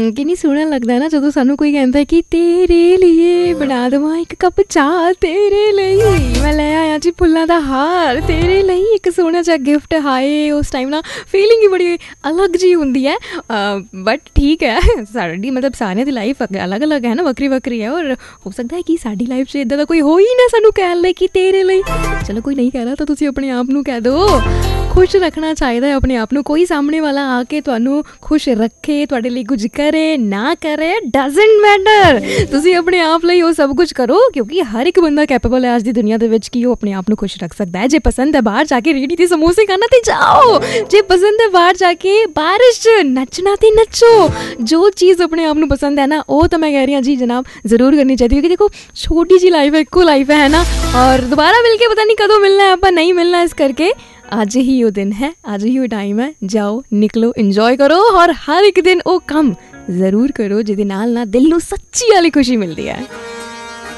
ਕਿੰਨੀ ਸੋਹਣਾ ਲੱਗਦਾ ਨਾ ਜਦੋਂ ਸਾਨੂੰ ਕੋਈ ਕਹਿੰਦਾ ਕਿ ਤੇਰੇ ਲਈ ਬਣਾ ਦੇਵਾਂ ਇੱਕ ਕੱਪ ਚਾਹ, ਤੇਰੇ ਲਈ ਮੈਂ ਲੈ ਆਇਆ ਜੀ ਫੁੱਲਾਂ ਦਾ ਹਾਰ, ਤੇਰੇ ਲਈ ਇੱਕ ਸੋਹਣਾ ਜਿਹਾ ਗਿਫਟ। ਹਾਏ ਉਸ ਟਾਈਮ ਨਾ ਫੀਲਿੰਗ ਹੀ ਬੜੀ ਅਲੱਗ ਜਿਹੀ ਹੁੰਦੀ ਹੈ। ਬਟ ਠੀਕ ਹੈ, ਸਾਡੀ ਮਤਲਬ ਸਾਰਿਆਂ ਦੀ ਲਾਈਫ ਅਲੱਗ ਅਲੱਗ ਹੈ ਨਾ, ਵੱਖਰੀ ਵੱਖਰੀ ਹੈ। ਔਰ ਹੋ ਸਕਦਾ ਹੈ ਕਿ ਸਾਡੀ ਲਾਈਫ 'ਚ ਇੱਦਾਂ ਦਾ ਕੋਈ ਹੋ ਹੀ ਨਾ ਸਾਨੂੰ ਕਹਿਣ ਲਈ ਕਿ ਤੇਰੇ ਲਈ। ਚਲੋ ਕੋਈ ਨਹੀਂ ਕਹਿ ਰਿਹਾ ਤਾਂ ਤੁਸੀਂ ਆਪਣੇ ਆਪ ਨੂੰ ਕਹਿ ਦਿਓ। ਖੁਸ਼ ਰੱਖਣਾ ਚਾਹੀਦਾ ਹੈ ਆਪਣੇ ਆਪ ਨੂੰ। ਕੋਈ ਸਾਹਮਣੇ ਵਾਲਾ ਆ ਕੇ ਤੁਹਾਨੂੰ ਖੁਸ਼ ਰੱਖੇ, ਤੁਹਾਡੇ ਲਈ ਕੁਝ ਕਰੇ ਨਾ ਕਰੇ, ਡਜ਼ਨਟ ਮੈਟਰ। ਤੁਸੀਂ ਆਪਣੇ ਆਪ ਲਈ ਉਹ ਸਭ ਕੁਝ ਕਰੋ, ਕਿਉਂਕਿ ਹਰ ਇੱਕ ਬੰਦਾ ਕੈਪੇਬਲ ਹੈ ਅੱਜ ਦੀ ਦੁਨੀਆ ਦੇ ਵਿੱਚ ਕਿ ਉਹ ਆਪਣੇ ਆਪ ਨੂੰ ਖੁਸ਼ ਰੱਖ ਸਕਦਾ ਹੈ। ਜੇ ਪਸੰਦ ਹੈ ਬਾਹਰ ਜਾ ਕੇ ਰੇਹੜੀ 'ਤੇ ਸਮੋਸੇ ਖਾਣਾ ਤੇ ਜਾਓ, ਜੇ ਪਸੰਦ ਹੈ ਬਾਹਰ ਜਾ ਕੇ ਬਾਰਿਸ਼ 'ਚ ਨੱਚਣਾ ਤੇ ਨੱਚੋ। ਜੋ ਚੀਜ਼ ਆਪਣੇ ਆਪ ਨੂੰ ਪਸੰਦ ਹੈ ਨਾ, ਉਹ ਤਾਂ ਮੈਂ ਕਹਿ ਰਹੀ ਹਾਂ ਜੀ ਜਨਾਬ ਜ਼ਰੂਰ ਕਰਨੀ ਚਾਹੀਦੀ, ਕਿਉਂਕਿ ਦੇਖੋ ਛੋਟੀ ਜਿਹੀ ਲਾਈਫ ਹੈ, ਇੱਕੋ ਲਾਈਫ ਹੈ ਨਾ, ਔਰ ਦੁਬਾਰਾ ਮਿਲ ਕੇ ਪਤਾ ਨਹੀਂ ਕਦੋਂ ਮਿਲਣਾ ਹੈ, ਆਪਾਂ ਨਹੀਂ ਮਿਲਣਾ। ਇਸ ਕਰਕੇ ਅੱਜ ਹੀ ਉਹ ਦਿਨ ਹੈ, ਅੱਜ ਹੀ ਉਹ ਟਾਈਮ ਹੈ, ਜਾਓ ਨਿਕਲੋ, ਇੰਜੋਏ ਕਰੋ ਔਰ ਹਰ ਇੱਕ ਦਿਨ ਉਹ ਕੰਮ ਜ਼ਰੂਰ ਕਰੋ ਜਿਹਦੇ ਨਾਲ ਨਾ ਦਿਲ ਨੂੰ ਸੱਚੀ ਵਾਲੀ ਖੁਸ਼ੀ ਮਿਲਦੀ ਹੈ।